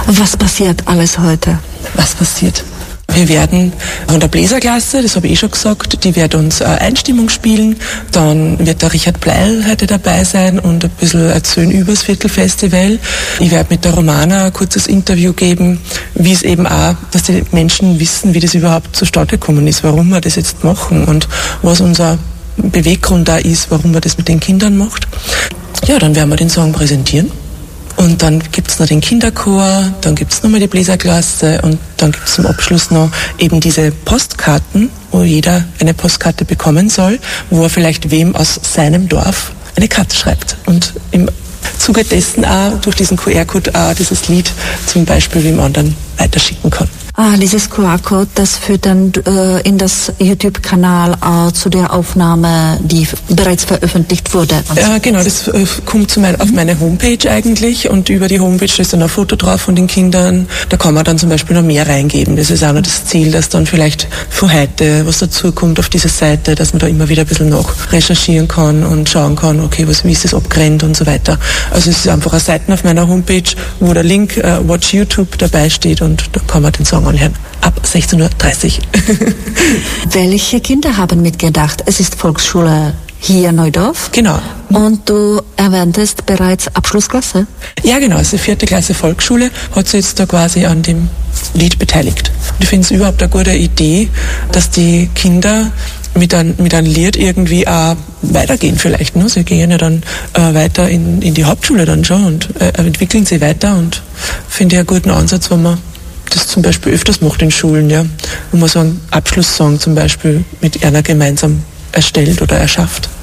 Was passiert alles heute? Was passiert? Wir werden von der Bläserklasse, das habe ich schon gesagt, die wird uns Einstimmung spielen. Dann wird der Richard Bleil heute dabei sein und ein bisschen erzählen über das Viertelfestival. Ich werde mit der Romana ein kurzes Interview geben, wie es eben auch, dass die Menschen wissen, wie das überhaupt zustande gekommen ist, warum wir das jetzt machen und was unser Beweggrund da ist, warum man das mit den Kindern macht. Ja, dann werden wir den Song präsentieren. Und dann gibt's noch den Kinderchor, dann gibt's nochmal die Bläserklasse und dann gibt's zum Abschluss noch eben diese Postkarten, wo jeder eine Postkarte bekommen soll, wo er vielleicht wem aus seinem Dorf eine Karte schreibt. Und im Zuge dessen auch durch diesen QR-Code auch dieses Lied zum Beispiel wem anderen weiterschicken kann. Dieses QR-Code, das führt dann in das YouTube-Kanal zu der Aufnahme, die bereits veröffentlicht wurde. Ja, genau, das kommt auf meine Homepage eigentlich und über die Homepage ist dann ein Foto drauf von den Kindern. Da kann man dann zum Beispiel noch mehr reingeben. Das ist auch noch das Ziel, dass dann vielleicht von heute was dazu kommt auf diese Seite, dass man da immer wieder ein bisschen noch recherchieren kann und schauen kann, okay, wie ist das abgrenzt und so weiter. Also es ist einfach eine Seite auf meiner Homepage, wo der Link Watch YouTube dabei steht und da kann man den Song anhören. Ab 16:30 Uhr. Welche Kinder haben mitgedacht? Es ist Volksschule hier in Neudorf. Genau. Und du erwähntest bereits Abschlussklasse? Ja, genau. Also 4. Klasse Volksschule hat sich jetzt da quasi an dem Lied beteiligt. Und ich finde es überhaupt eine gute Idee, dass die Kinder mit einem Lied irgendwie auch weitergehen vielleicht. Ne? Sie gehen ja dann weiter in die Hauptschule dann schon und entwickeln sie weiter und finde ich einen guten Ansatz, wenn man das zum Beispiel öfters macht in Schulen, ja, wo man so einen Abschlusssong zum Beispiel mit einer gemeinsam erstellt oder erschafft.